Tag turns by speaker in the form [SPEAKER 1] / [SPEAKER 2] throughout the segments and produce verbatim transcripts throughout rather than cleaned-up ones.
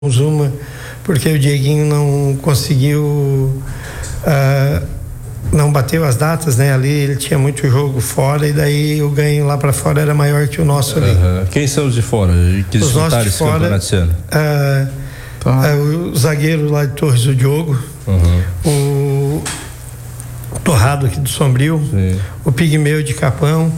[SPEAKER 1] uma, porque o Dieguinho não conseguiu, uh, não bateu as datas, né? Ali ele tinha muito jogo fora e daí o ganho lá para fora era maior que o nosso ali.
[SPEAKER 2] Uhum. Quem são os de fora? Que
[SPEAKER 1] os nossos de fora, uh, uh, o zagueiro lá de Torres, o Diogo, uhum. o Torrado aqui do Sombrio, sim. O Pigmeu de Capão,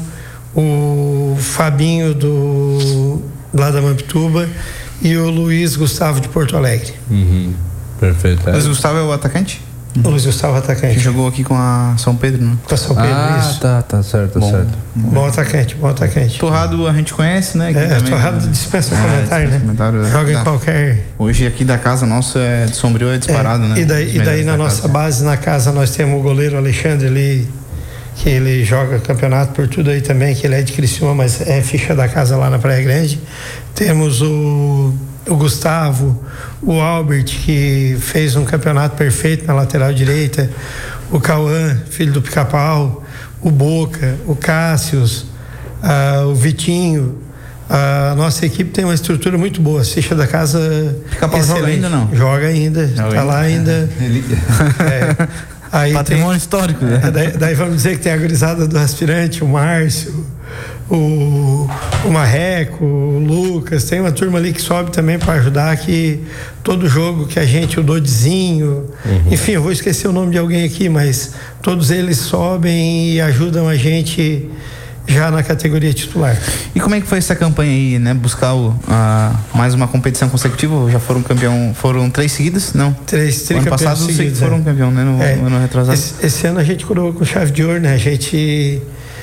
[SPEAKER 1] o Fabinho do lá da Mampituba e o Luiz Gustavo de Porto Alegre.
[SPEAKER 2] Uhum. Perfeito.
[SPEAKER 3] É. Luiz Gustavo é o atacante?
[SPEAKER 1] O Luiz Gustavo é atacante.
[SPEAKER 3] Que jogou aqui com a São Pedro, né?
[SPEAKER 1] Com a São Pedro,
[SPEAKER 2] ah,
[SPEAKER 1] isso.
[SPEAKER 2] tá, tá certo,
[SPEAKER 1] bom,
[SPEAKER 2] certo.
[SPEAKER 1] Bom atacante, bom atacante.
[SPEAKER 3] Torrado a gente conhece, né?
[SPEAKER 1] É, também, Torrado dispensa é, comentário, né? Comentário, Joga é. em qualquer...
[SPEAKER 3] Hoje aqui da casa nossa é de Sombrio é disparado, é, né?
[SPEAKER 1] E daí, e daí na nossa casa. base, na casa, nós temos o goleiro Alexandre ali, que ele joga campeonato por tudo aí também, que ele é de Criciúma, mas é ficha da casa lá na Praia Grande. Temos o, o Gustavo, o Albert, que fez um campeonato perfeito na lateral direita, o Cauã, filho do Pica-Pau, o Boca, o Cássius, uh, o Vitinho. A nossa equipe tem uma estrutura muito boa. A ficha da casa
[SPEAKER 3] Pica-Pau joga ainda não?
[SPEAKER 1] Joga ainda, está lá ainda. Ele... É, aí
[SPEAKER 3] patrimônio
[SPEAKER 1] tem,
[SPEAKER 3] histórico, né?
[SPEAKER 1] Daí, daí vamos dizer que tem a gurizada do aspirante, o Márcio, o, o Marreco, o Lucas, tem uma turma ali que sobe também para ajudar, que todo jogo que a gente, o Dodizinho, uhum. enfim, eu vou esquecer o nome de alguém aqui, mas todos eles sobem e ajudam a gente já na categoria titular.
[SPEAKER 3] E como é que foi essa campanha aí, né? Buscar o, a, mais uma competição consecutiva? Já foram campeão, foram três seguidas? Não?
[SPEAKER 1] Três, três
[SPEAKER 3] ano passado
[SPEAKER 1] seguidos,
[SPEAKER 3] sei que foram
[SPEAKER 1] é.
[SPEAKER 3] campeão, né? No,
[SPEAKER 1] é.
[SPEAKER 3] no ano retrasado.
[SPEAKER 1] Esse, esse ano a gente coroou com chave de ouro, né? A gente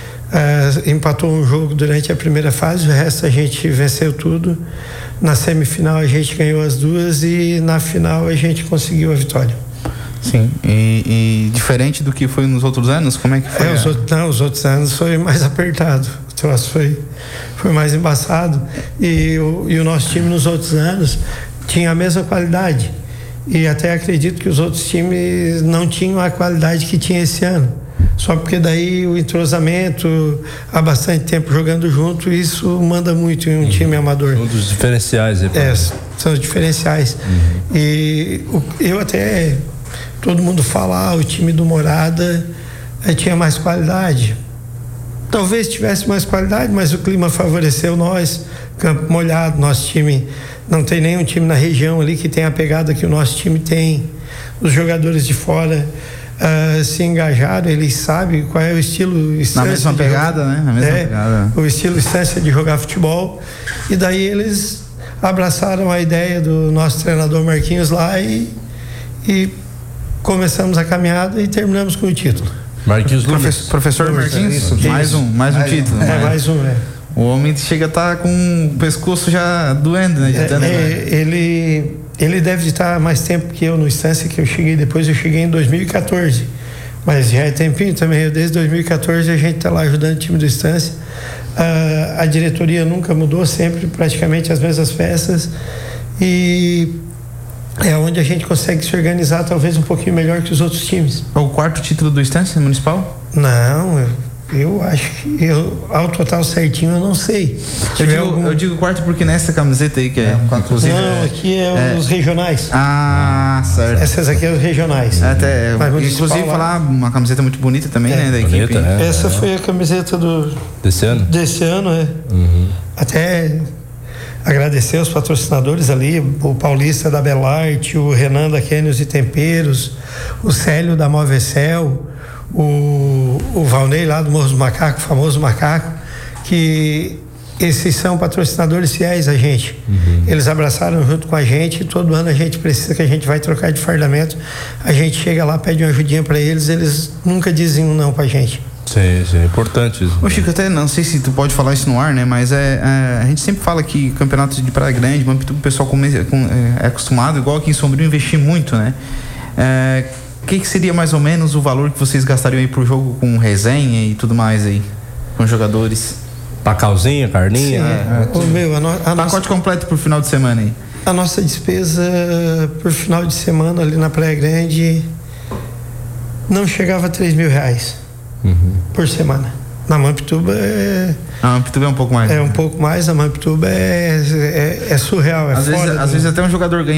[SPEAKER 1] uh, empatou um jogo durante a primeira fase, o resto a gente venceu tudo. Na semifinal a gente ganhou as duas e na final a gente conseguiu a vitória.
[SPEAKER 3] Sim, e, e diferente do que foi nos outros anos, como é que foi?
[SPEAKER 1] É, os outros, não, os outros anos foi mais apertado, o troço foi, foi mais embaçado e o, e o nosso time nos outros anos tinha a mesma qualidade e até acredito que os outros times não tinham a qualidade que tinha esse ano, só porque daí o entrosamento, há bastante tempo jogando junto, isso manda muito em um uhum. time amador.
[SPEAKER 2] Um dos diferenciais.
[SPEAKER 1] É, são os diferenciais. Uhum. E o, eu até... Todo mundo fala, ah, o time do Morada eh, tinha mais qualidade. Talvez tivesse mais qualidade, mas o clima favoreceu nós. Campo molhado, nosso time, não tem nenhum time na região ali que tenha a pegada que o nosso time tem. Os jogadores de fora uh, se engajaram, eles sabem qual é o estilo.
[SPEAKER 3] Na mesma pegada, né? Na mesma
[SPEAKER 1] é,
[SPEAKER 3] pegada.
[SPEAKER 1] O estilo essência de jogar futebol. E daí eles abraçaram a ideia do nosso treinador Marquinhos lá e, e começamos a caminhada e terminamos com o título.
[SPEAKER 2] Marquinhos
[SPEAKER 3] Professor, professor Marquinhos, isso, mais um, mais um título.
[SPEAKER 1] É, mais, mais um, é.
[SPEAKER 3] O homem chega a estar tá com o pescoço já doendo, né? De
[SPEAKER 1] é,
[SPEAKER 3] tanto,
[SPEAKER 1] é,
[SPEAKER 3] né?
[SPEAKER 1] Ele, ele deve estar mais tempo que eu no Estância, que eu cheguei depois, eu cheguei em dois mil e quatorze. Mas já é tempinho também, desde dois mil e quatorze a gente está lá ajudando o time do Estância. Uh, a diretoria nunca mudou, sempre praticamente as mesmas peças. E é onde a gente consegue se organizar talvez um pouquinho melhor que os outros times.
[SPEAKER 3] É o quarto título do Estância Municipal?
[SPEAKER 1] Não, eu, eu acho que eu, ao total certinho eu não sei.
[SPEAKER 3] Eu digo, algum... eu digo quarto porque nessa camiseta aí que é, é inclusive.
[SPEAKER 1] Não, aqui é, é os regionais.
[SPEAKER 3] Ah, certo.
[SPEAKER 1] Essas aqui é os regionais.
[SPEAKER 3] Até, inclusive lá, falar uma camiseta muito bonita também, é, né, da
[SPEAKER 2] bonita,
[SPEAKER 3] equipe.
[SPEAKER 2] É,
[SPEAKER 1] Essa
[SPEAKER 2] é.
[SPEAKER 1] foi a camiseta do
[SPEAKER 2] desse ano.
[SPEAKER 1] Desse ano, é.
[SPEAKER 2] Uhum.
[SPEAKER 1] Até agradecer os patrocinadores ali, o Paulista da Belarte, o Renan da Quênios e Temperos, o Célio da Movecel, o, o Valnei lá do Morro dos Macacos, famoso Macaco, que esses são patrocinadores fiéis a gente. Uhum. Eles abraçaram junto com a gente e todo ano a gente precisa que a gente vai trocar de fardamento, a gente chega lá, pede uma ajudinha para eles, eles nunca dizem um não pra gente.
[SPEAKER 2] Sim, sim, é importante isso.
[SPEAKER 3] Ô Chico, até não sei se tu pode falar isso no ar, né? Mas é, é a gente sempre fala que campeonato de Praia Grande, o pessoal come, com, é, é acostumado, igual aqui em Sombrio, investir muito, né? É, que, que seria mais ou menos o valor que vocês gastariam aí pro jogo com resenha e tudo mais aí, com jogadores?
[SPEAKER 2] Pacauzinha, carninha?
[SPEAKER 1] Sim,
[SPEAKER 2] é,
[SPEAKER 1] é, o meu, a no, a
[SPEAKER 3] pacote
[SPEAKER 1] nossa,
[SPEAKER 3] completo pro final de semana aí.
[SPEAKER 1] A nossa despesa por final de semana ali na Praia Grande não chegava a três mil reais. Uhum. Por semana. Na Mampituba é...
[SPEAKER 3] A Mampituba é um pouco mais.
[SPEAKER 1] É um pouco mais, a Mampituba é, é, é surreal, é
[SPEAKER 3] às
[SPEAKER 1] fora
[SPEAKER 3] vezes,
[SPEAKER 1] do...
[SPEAKER 3] às vezes até um jogador ganha